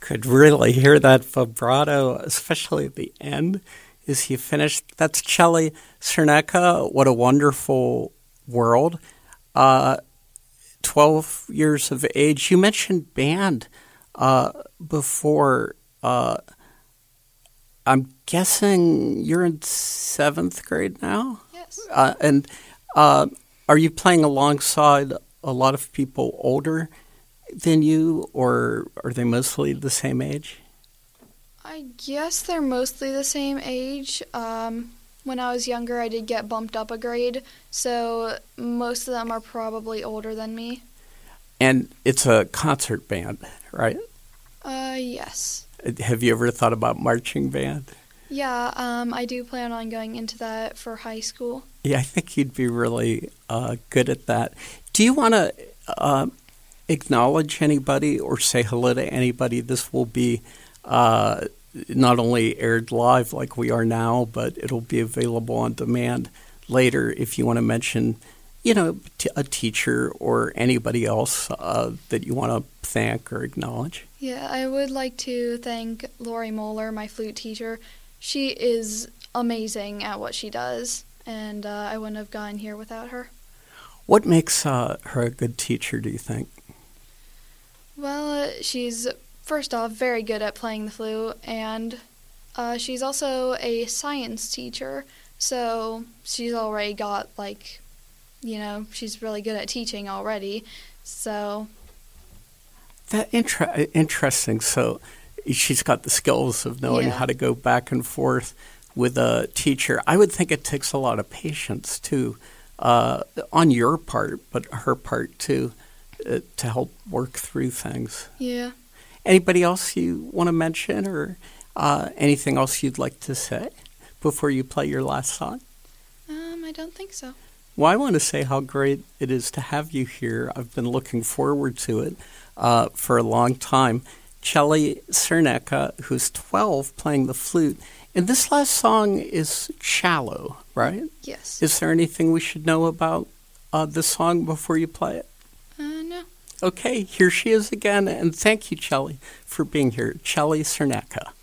could really hear that vibrato, especially at the end as you finished. That's Chelly Cerneka. What a wonderful world. 12 years of age. You mentioned band before. I'm guessing you're in 7th grade now? Yes. And are you playing alongside a lot of people older than you, or are they mostly the same age? I guess they're mostly the same age. When I was younger, I did get bumped up a grade, so most of them are probably older than me. And it's a concert band, right? Yes. Have you ever thought about marching band? Yeah, I do plan on going into that for high school. Yeah, I think you'd be really good at that. Do you want to acknowledge anybody or say hello to anybody? This will be not only aired live like we are now, but it'll be available on demand later if you want to mention, a teacher or anybody else that you want to thank or acknowledge. Yeah, I would like to thank Lori Moeller, my flute teacher. She is amazing at what she does, and I wouldn't have gotten here without her. What makes her a good teacher, do you think? Well, she's, first off, very good at playing the flute, and she's also a science teacher, so she's already got, she's really good at teaching already, so... That interesting. So she's got the skills of knowing how to go back and forth with a teacher. I would think it takes a lot of patience, too, on your part, but her part, too, to help work through things. Yeah. Anybody else you want to mention or anything else you'd like to say before you play your last song? I don't think so. Well, I want to say how great it is to have you here. I've been looking forward to it for a long time. Chelly Cerneka, who's 12, playing the flute. And this last song is Shallow, right? Yes. Is there anything we should know about this song before you play it? No. Okay, here she is again. And thank you, Chelly, for being here. Chelly Cerneka.